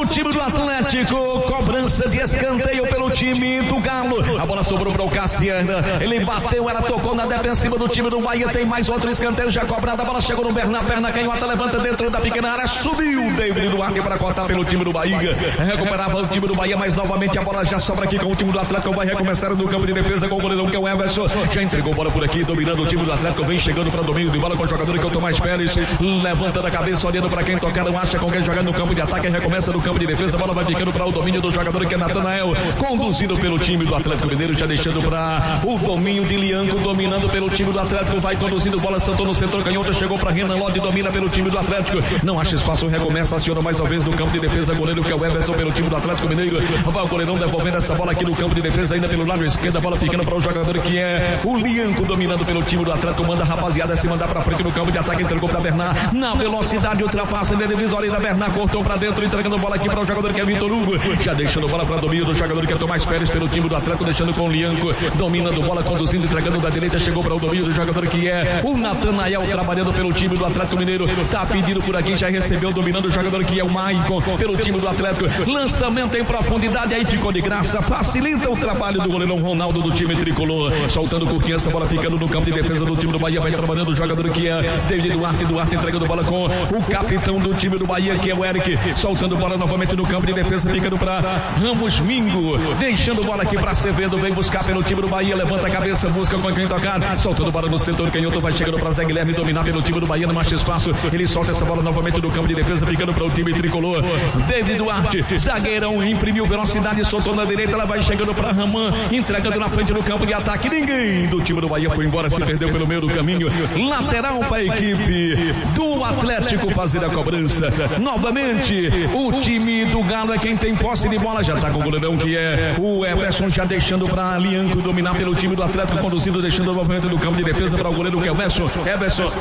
time do Atlético. Cobrança de escanteio pelo time do Galo. A bola sobrou para o Cassiano. Ele bateu, ela tocou na defensiva do time do Bahia. Tem mais outro escanteio já cobrado. A bola chegou no Bernard, perna canhota, levanta dentro da pequena área. Subiu David Duarte para cortar pelo time do Bahia. Recuperava o time do Bahia, mas novamente a bola já sobra aqui com o time do Atlético. Vai recomeçar no campo de defesa com o goleirão que é o Everson. Já entregou bola por aqui, dominando o time do Atlético. Vem chegando para o domínio de bola com o jogador que é o Tomás Pérez. Levantando a cabeça, olhando para quem tocar, não acha com quem jogar no campo de ataque. Recomeça no campo de defesa. A bola vai ficando para o domínio do jogador que é Natanael. Conduzido pelo time do Atlético Mineiro, já deixando para o domínio de Lianco, dominando pelo time do Atlético. Vai conduzindo bola, Santos no centro, canhota. Chegou para Renan Lodi, domina pelo time do Atlético. Não acha espaço, recomeça, aciona mais uma vez no campo de defesa. Goleiro que é o Everson pelo time do Atlético Mineiro. Vai o goleirão devolvendo essa bola aqui no campo de defesa, ainda pelo lado esquerdo. A bola ficando para o jogador que é o Lianco, dominando pelo time do Atlético. Manda a rapaziada se mandar para frente no campo de ataque. Entregou para Bernard. Na velocidade, ultrapassa ele, divisória da Bernard. Cortou para dentro, entregando bola aqui para o jogador que é Vitor Hugo. Já deixando bola para domínio do jogador que é Tomás Pérez pelo time do Atlético. Deixando com o Lianco. Dominando bola, conduzindo, entregando da direita. Chegou para o domínio do jogador que é o Natanael, trabalhando pelo time do Atlético Mineiro. Tá pedindo por aqui, já recebeu, dominando o jogador que é o Maicon pelo time do Atlético. Lançamento em profundidade, aí ficou de graça. Facilita o trabalho do goleirão Ronaldo do time tricolor. Soltando com essa bola ficando no campo de defesa do time do Bahia. Vai trabalhando o jogador que é David Duarte. Duarte entregando bola com o capitão do time do Bahia, que é o Eric. Soltando bola novamente no campo de defesa, ficando para Ramos Mingo. Deixando bola aqui para Acevedo. Vem buscar pelo time do Bahia. Levanta a cabeça, busca com quem tocar. Soltando bola no setor canhoto. Vai chegando para Zé Guilherme dominar pelo time do Bahia. Não acha espaço. Ele solta essa bola novamente no campo de defesa, ficando para o time tricolor. David Duarte, zagueirão, imprimiu velocidade, soltou na direita. Ela vai chegando para Raman, entregando na frente do campo de ataque. Ninguém do time do Bahia foi embora, se perdeu pelo meio do caminho. Lateral para a equipe do Atlético fazer a cobrança. Novamente, o time do Galo é quem tem posse de bola. Já está com o goleirão que é o Everson, já deixando para Lianco dominar pelo time do Atlético, conduzindo, deixando o movimento do campo de defesa para o goleiro que é o Everson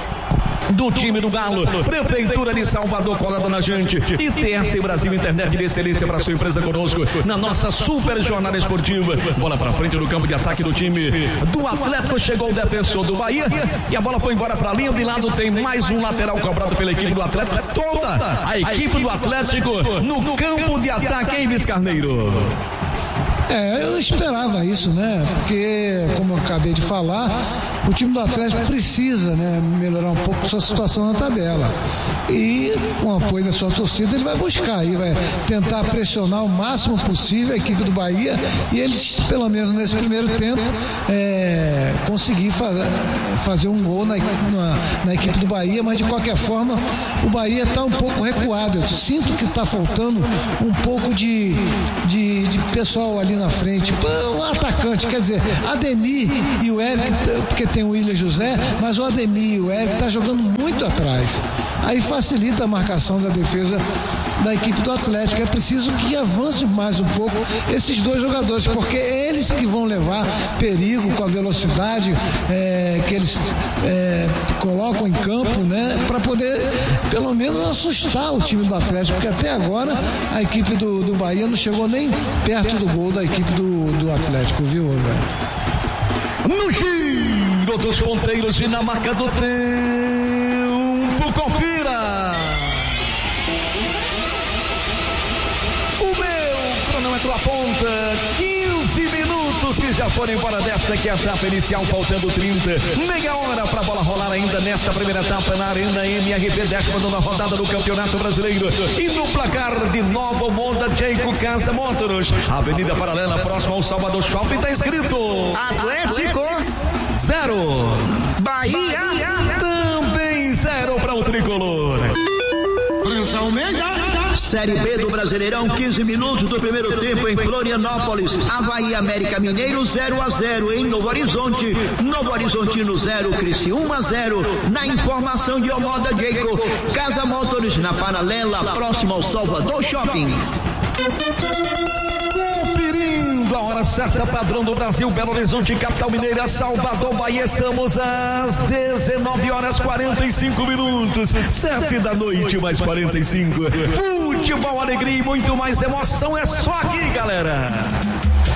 do time do Galo. Prefeitura de Salvador colada na gente. ITS Brasil, internet de excelência para sua empresa conosco na nossa super jornada esportiva. Bola para frente no campo de ataque do time do Atlético. Chegou o defensor do Bahia e a bola foi embora para a linha de lado. Tem mais um lateral cobrado pela equipe do Atlético. Toda a equipe do Atlético no campo de ataque, hein, Viz Carneiro? Eu esperava isso, né? Porque, como eu acabei de falar, o time do Atlético precisa, né, melhorar um pouco sua situação na tabela. E com o apoio da sua torcida, ele vai buscar e vai tentar pressionar o máximo possível a equipe do Bahia. E eles, pelo menos nesse primeiro tempo, conseguir fazer um gol na equipe do Bahia. Mas de qualquer forma, o Bahia está um pouco recuado. Eu sinto que está faltando um pouco de pessoal ali na frente, um atacante, quer dizer, Ademir e o Eric, porque tem o William José, mas o Ademir e o Eric tá jogando muito atrás, aí facilita a marcação da defesa da equipe do Atlético. É preciso que avance mais um pouco esses dois jogadores, porque é eles que vão levar perigo com a velocidade que eles colocam em campo, né, para poder pelo menos assustar o time do Atlético, porque até agora a equipe do Bahia não chegou nem perto do gol da equipe do Atlético, viu, velho? No giro dos ponteiros e na marca do tempo, confira! O meu cronômetro aponta 15 minutos que já foram embora desta que é a etapa inicial, faltando 30, meia hora para a bola rolar ainda nesta primeira etapa na Arena MRV, 19ª rodada do Campeonato Brasileiro. E no placar de Nova Monda, Jeico Casa Motors, Avenida Paralela, próximo ao Salvador Shopping, está escrito Atlético 0, Bahia também 0 para o tricolor. Prensa Almeida. Série B do Brasileirão, 15 minutos do primeiro tempo em Florianópolis. Avaí América Mineiro 0-0 em Novo Horizonte. Novo Horizontino 0, Criciúma 0. Na informação de Omoda Jeico, Casa Motors na Paralela, próximo ao Salvador Shopping. Conferindo a hora certa, padrão do Brasil, Belo Horizonte, capital mineira, Salvador, Bahia. Estamos às 19 horas 45 minutos, 7 da noite mais 45. Futebol, alegria e muito mais emoção é só aqui, galera.